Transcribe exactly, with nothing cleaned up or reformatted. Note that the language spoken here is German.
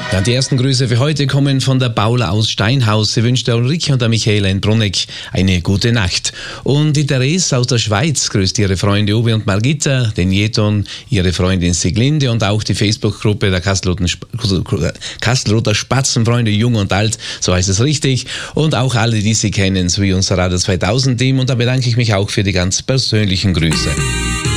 Ja, die ersten Grüße für heute kommen von der Paula aus Steinhaus. Sie wünscht der Ulrike und der Michaela in Brunneck eine gute Nacht. Und die Therese aus der Schweiz grüßt ihre Freunde Uwe und Margita, den Jeton, ihre Freundin Siglinde und auch die Facebook-Gruppe der Kastelruther Spatzenfreunde, jung und alt, so heißt es richtig. Und auch alle, die sie kennen, sowie unser Radio zweitausend Team. Und da bedanke ich mich auch für die ganz persönlichen Grüße.